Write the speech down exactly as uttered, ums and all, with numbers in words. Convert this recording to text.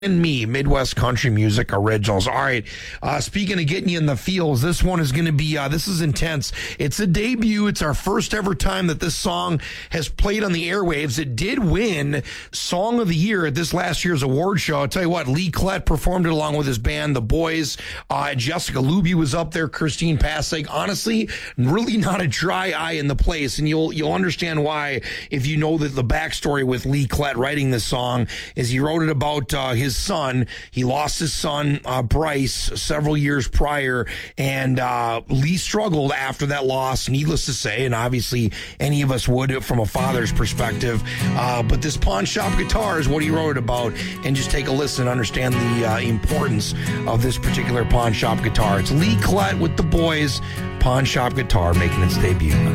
and Me, Midwest Country Music Originals. All right, uh, speaking of getting you in the feels, this one is going to be, uh, this is intense. It's a debut. It's our first ever time that this song has played on the airwaves. It did win Song of the Year at this last year's award show. I'll tell you what, Lee Klett performed it along with his band, The Boys. Uh, Jessica Luby was up there, Christine Passig. Honestly, really not a dry eye in the place, and you'll you'll understand why if you know that the backstory with Lee Klett writing this song is he wrote it about uh, his son. He lost his son, uh, Bryce, several years prior, and uh, Lee struggled after that loss, needless to say, and obviously any of us would from a father's perspective. Uh, but this pawn shop guitar is what he wrote it about, and just take a listen and understand the uh, importance of this particular pawn shop guitar. It's Lee Klett with The Boys, Pawn Shop Guitar, making its debut.